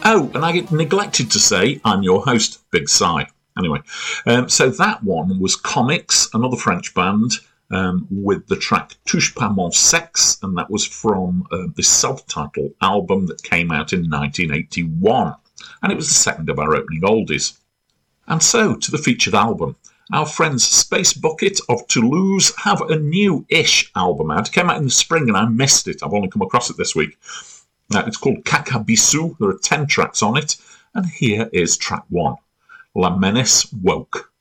Oh, and I neglected to say I'm your host, Big Si. Anyway, so that one was Comics, another French band, with the track Touche pas mon sexe, and that was from the Subtitle album that came out in 1981. And it was the second of our opening oldies. And so, to the featured album. Our friends Space Bucket of Toulouse have a new-ish album out. It came out in the spring and I missed it. I've only come across it this week. It's called Caca Bissou. There are 10 tracks on it. And here is track 1, La Menace Woke.